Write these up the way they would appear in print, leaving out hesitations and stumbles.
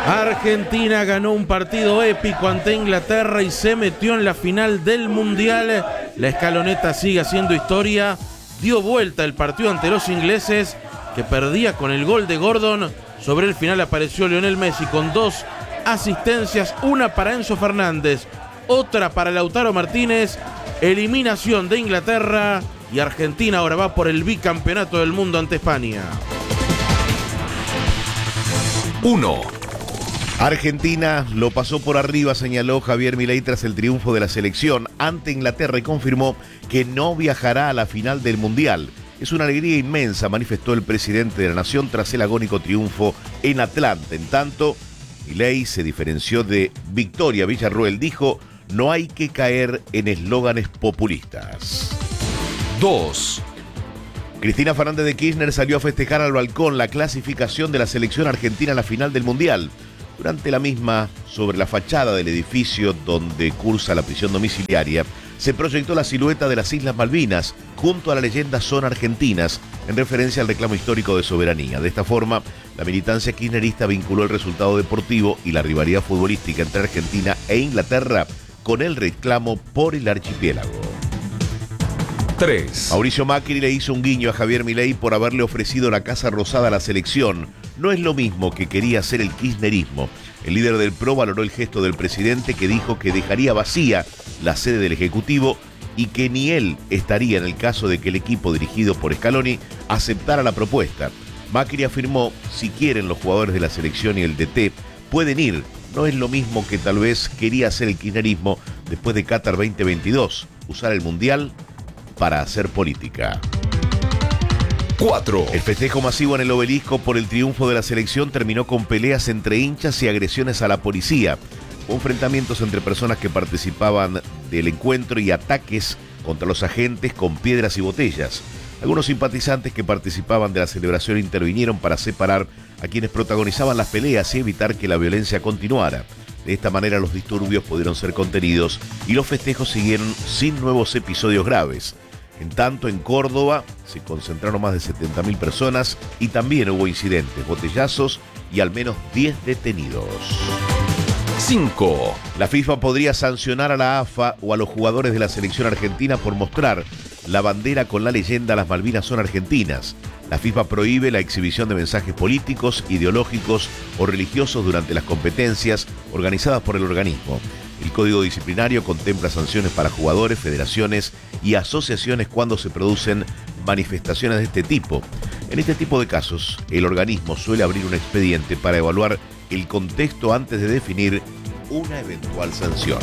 Argentina ganó un partido épico ante Inglaterra y se metió en la final del Mundial. La escaloneta sigue haciendo historia. Dio vuelta el partido ante los ingleses, que perdía con el gol de Gordon. Sobre el final apareció Lionel Messi con 2 asistencias, una para Enzo Fernández, otra para Lautaro Martínez. Eliminación de Inglaterra y Argentina ahora va por el bicampeonato del mundo ante España. 1. Argentina lo pasó por arriba, señaló Javier Milei tras el triunfo de la selección ante Inglaterra y confirmó que no viajará a la final del Mundial. Es una alegría inmensa, manifestó el presidente de la nación tras el agónico triunfo en Atlanta. En tanto, Milei se diferenció de Victoria Villarroel. Dijo: no hay que caer en eslóganes populistas. 2. Cristina Fernández de Kirchner salió a festejar al balcón la clasificación de la selección argentina a la final del Mundial. Durante la misma, sobre la fachada del edificio donde cursa la prisión domiciliaria, se proyectó la silueta de las Islas Malvinas junto a la leyenda Son Argentinas, en referencia al reclamo histórico de soberanía. De esta forma, la militancia kirchnerista vinculó el resultado deportivo y la rivalidad futbolística entre Argentina e Inglaterra con el reclamo por el archipiélago. 3. Mauricio Macri le hizo un guiño a Javier Milei por haberle ofrecido la Casa Rosada a la selección. No es lo mismo que quería hacer el kirchnerismo. El líder del PRO valoró el gesto del presidente, que dijo que dejaría vacía la sede del Ejecutivo y que ni él estaría en el caso de que el equipo dirigido por Scaloni aceptara la propuesta. Macri afirmó: si quieren los jugadores de la selección y el DT, pueden ir. No es lo mismo que tal vez quería hacer el kirchnerismo después de Qatar 2022, usar el Mundial para hacer política. 4. El festejo masivo en el Obelisco por el triunfo de la selección terminó con peleas entre hinchas y agresiones a la policía. Enfrentamientos entre personas que participaban del encuentro y ataques contra los agentes con piedras y botellas. Algunos simpatizantes que participaban de la celebración intervinieron para separar a quienes protagonizaban las peleas y evitar que la violencia continuara. De esta manera los disturbios pudieron ser contenidos y los festejos siguieron sin nuevos episodios graves. En tanto, en Córdoba se concentraron más de 70.000 personas y también hubo incidentes, botellazos y al menos 10 detenidos. 5. La FIFA podría sancionar a la AFA o a los jugadores de la selección argentina por mostrar la bandera con la leyenda "Las Malvinas son argentinas". La FIFA prohíbe la exhibición de mensajes políticos, ideológicos o religiosos durante las competencias organizadas por el organismo. El Código Disciplinario contempla sanciones para jugadores, federaciones y asociaciones cuando se producen manifestaciones de este tipo. En este tipo de casos, el organismo suele abrir un expediente para evaluar el contexto antes de definir una eventual sanción.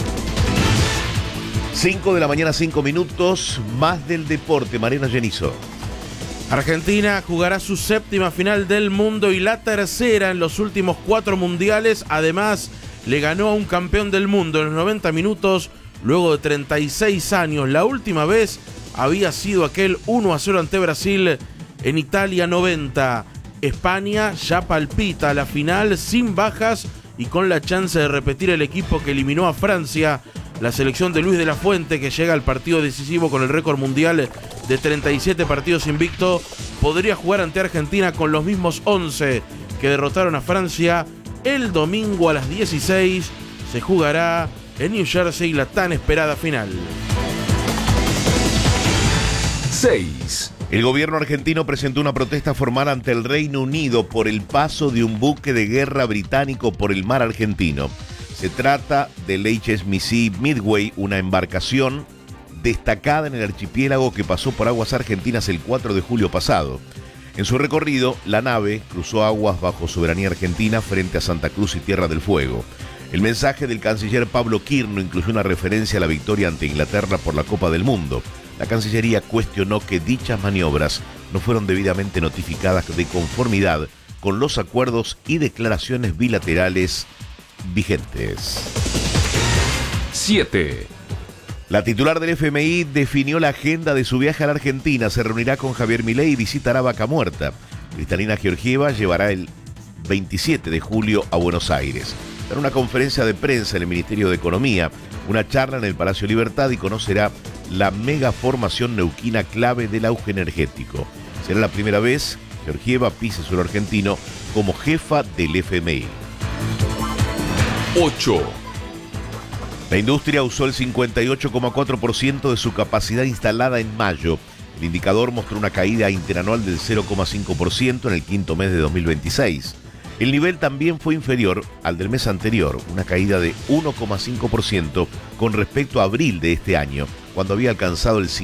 5 de la mañana, 5 minutos, más del deporte. Mariana Genizo. Argentina jugará su 7ª final del mundo y la 3ª en los últimos 4 mundiales. Además, le ganó a un campeón del mundo en los 90 minutos luego de 36 años. La última vez había sido aquel 1-0 ante Brasil en Italia 90. España ya palpita la final sin bajas y con la chance de repetir el equipo que eliminó a Francia. La selección de Luis de la Fuente, que llega al partido decisivo con el récord mundial de 37 partidos invicto, podría jugar ante Argentina con los mismos 11 que derrotaron a Francia. El domingo a las 16 se jugará en New Jersey la tan esperada final. 6. El gobierno argentino presentó una protesta formal ante el Reino Unido por el paso de un buque de guerra británico por el mar argentino. Se trata del HMS Midway, una embarcación destacada en el archipiélago que pasó por aguas argentinas el 4 de julio pasado. En su recorrido, la nave cruzó aguas bajo soberanía argentina frente a Santa Cruz y Tierra del Fuego. El mensaje del canciller Pablo Quirno incluyó una referencia a la victoria ante Inglaterra por la Copa del Mundo. La Cancillería cuestionó que dichas maniobras no fueron debidamente notificadas de conformidad con los acuerdos y declaraciones bilaterales vigentes. 7. La titular del FMI definió la agenda de su viaje a la Argentina. Se reunirá con Javier Milei y visitará Vaca Muerta. Kristalina Georgieva llevará el 27 de julio a Buenos Aires. Dará una conferencia de prensa en el Ministerio de Economía, una charla en el Palacio Libertad y conocerá la mega formación neuquina clave del auge energético. Será la primera vez que Georgieva pise suelo argentino como jefa del FMI. 8. La industria usó el 58,4% de su capacidad instalada en mayo. El indicador mostró una caída interanual del 0,5% en el quinto mes de 2026. El nivel también fue inferior al del mes anterior, una caída de 1,5% con respecto a abril de este año, cuando había alcanzado el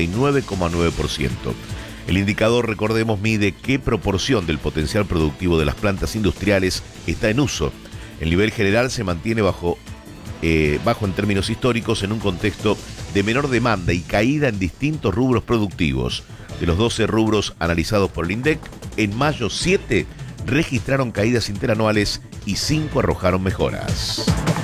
59,9%. El indicador, recordemos, mide qué proporción del potencial productivo de las plantas industriales está en uso. El nivel general se mantiene bajo en términos históricos en un contexto de menor demanda y caída en distintos rubros productivos. De los 12 rubros analizados por el INDEC, en mayo 7 registraron caídas interanuales y 5 arrojaron mejoras.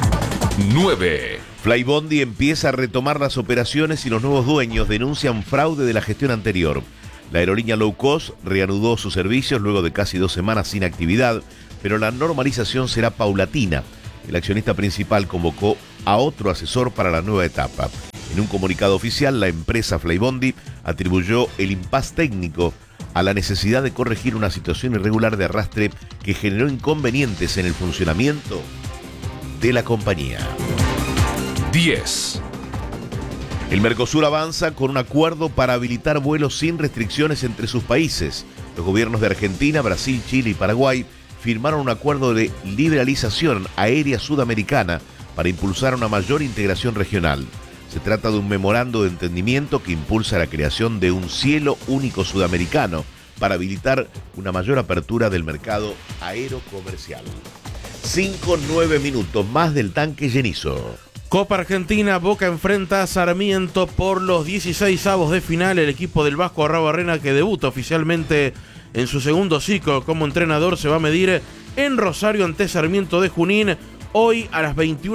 9. Flybondi empieza a retomar las operaciones y los nuevos dueños denuncian fraude de la gestión anterior. La aerolínea low cost reanudó sus servicios luego de casi 2 semanas sin actividad, pero la normalización será paulatina. El accionista principal convocó a otro asesor para la nueva etapa. En un comunicado oficial, la empresa Flybondi atribuyó el impasse técnico a la necesidad de corregir una situación irregular de arrastre que generó inconvenientes en el funcionamiento de la compañía. 10. El Mercosur avanza con un acuerdo para habilitar vuelos sin restricciones entre sus países. Los gobiernos de Argentina, Brasil, Chile y Paraguay firmaron un acuerdo de liberalización aérea sudamericana para impulsar una mayor integración regional. Se trata de un memorando de entendimiento que impulsa la creación de un cielo único sudamericano para habilitar una mayor apertura del mercado aerocomercial. 5-9 minutos más del tanque llenizo. Copa Argentina, Boca enfrenta a Sarmiento por los 16avos de final. El equipo del Vasco Arrabarrena, que debuta oficialmente en su segundo ciclo como entrenador, se va a medir en Rosario ante Sarmiento de Junín. Hoy a las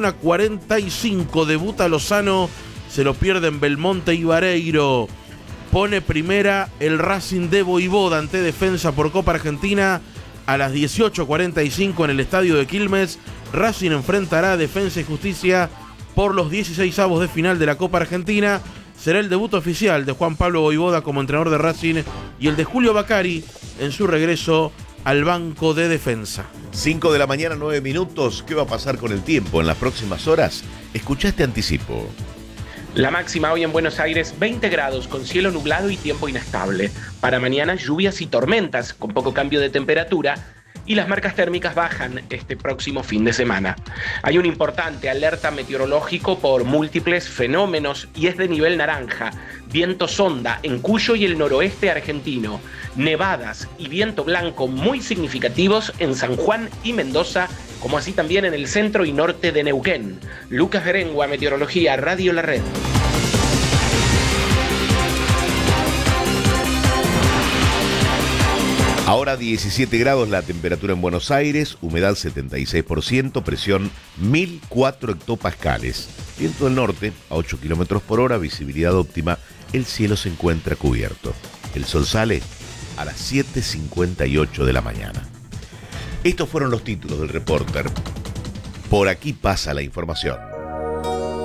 21:45 debuta Lozano, se lo pierde en Belmonte y Vareiro. Pone primera el Racing de Voivoda ante Defensa por Copa Argentina. A las 18:45 en el estadio de Quilmes, Racing enfrentará a Defensa y Justicia por los 16avos de final de la Copa Argentina. Será el debut oficial de Juan Pablo Voivoda como entrenador de Racing y el de Julio Bacari en su regreso al banco de Defensa. 5 de la mañana, 9 minutos. ¿Qué va a pasar con el tiempo en las próximas horas? Escuchá este anticipo. La máxima hoy en Buenos Aires, 20 grados, con cielo nublado y tiempo inestable. Para mañana, lluvias y tormentas, con poco cambio de temperatura. Y las marcas térmicas bajan este próximo fin de semana. Hay un importante alerta meteorológico por múltiples fenómenos y es de nivel naranja. Viento sonda en Cuyo y el noroeste argentino. Nevadas y viento blanco muy significativos en San Juan y Mendoza, como así también en el centro y norte de Neuquén. Lucas Berengua, Meteorología, Radio La Red. Ahora 17 grados la temperatura en Buenos Aires, humedad 76%, presión 1004 hectopascales. Viento del norte a 8 kilómetros por hora, visibilidad óptima, el cielo se encuentra cubierto. El sol sale a las 7:58 de la mañana. Estos fueron los títulos del Reporter. Por aquí pasa la información.